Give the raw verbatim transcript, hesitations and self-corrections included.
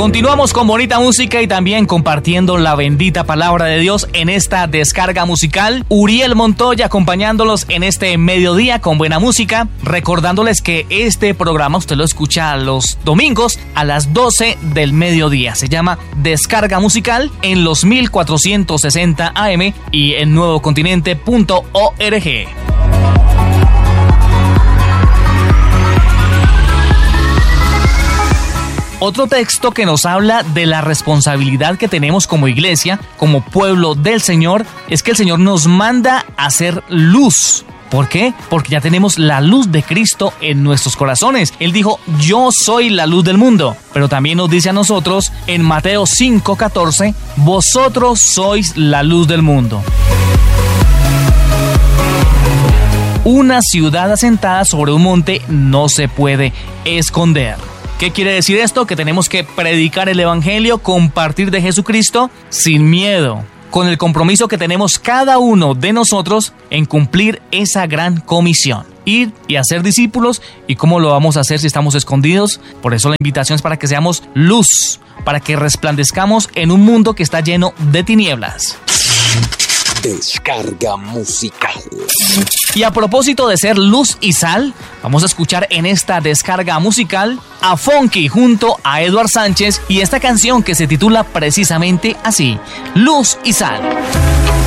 Continuamos con bonita música y también compartiendo la bendita palabra de Dios en esta descarga musical. Uriel Montoya acompañándolos en este mediodía con buena música, recordándoles que este programa usted lo escucha los domingos a las doce del mediodía. Se llama Descarga Musical en los mil cuatrocientos sesenta A M y en nuevo continente punto org. Otro texto que nos habla de la responsabilidad que tenemos como iglesia, como pueblo del Señor, es que el Señor nos manda a hacer luz. ¿Por qué? Porque ya tenemos la luz de Cristo en nuestros corazones. Él dijo, yo soy la luz del mundo. Pero también nos dice a nosotros en Mateo cinco catorce, vosotros sois la luz del mundo. Una ciudad asentada sobre un monte no se puede esconder. ¿Qué quiere decir esto? Que tenemos que predicar el evangelio, compartir de Jesucristo sin miedo, con el compromiso que tenemos cada uno de nosotros en cumplir esa gran comisión. Ir y hacer discípulos. ¿Y cómo lo vamos a hacer si estamos escondidos? Por eso la invitación es para que seamos luz, para que resplandezcamos en un mundo que está lleno de tinieblas. Descarga musical. Y a propósito de ser luz y sal, vamos a escuchar en esta descarga musical a Funky junto a Eduard Sánchez y esta canción que se titula precisamente así, Luz y Sal.